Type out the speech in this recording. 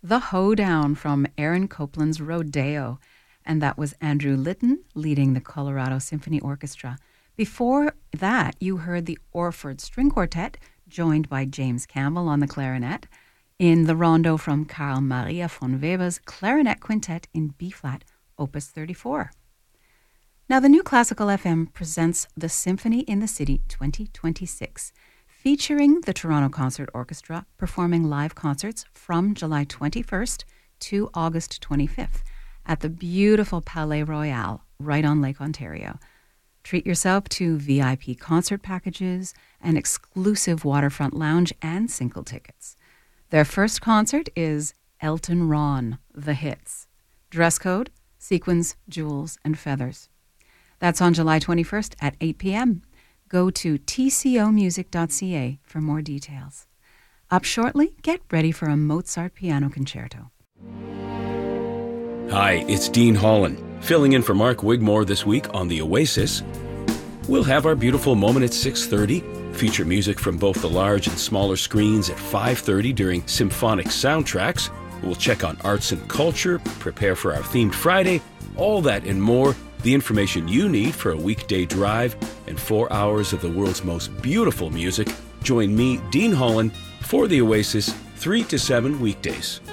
The Hoedown from Aaron Copland's Rodeo. And that was Andrew Litton leading the Colorado Symphony Orchestra. Before that, you heard the Orford String Quartet, joined by James Campbell on the clarinet, in the rondo from Carl Maria von Weber's Clarinet Quintet in B-flat, Opus 34. Now, the New Classical FM presents the Symphony in the City 2026, featuring the Toronto Concert Orchestra performing live concerts from July 21st to August 25th at the beautiful Palais Royal right on Lake Ontario. Treat yourself to VIP concert packages, an exclusive waterfront lounge, and single tickets. Their first concert is Elton Ron, The Hits. Dress code, sequins, jewels, and feathers. That's on July 21st at 8 p.m. Go to tcomusic.ca for more details. Up shortly, get ready for a Mozart piano concerto. Hi, it's Dean Holland, filling in for Mark Wigmore this week on The Oasis. We'll have our beautiful moment at 6:30, feature music from both the large and smaller screens at 5:30 during Symphonic Soundtracks. We'll check on arts and culture, prepare for our themed Friday, all that and more. The information you need for a weekday drive and 4 hours of the world's most beautiful music. Join me, Dean Holland, for The Oasis, 3 to 7 weekdays.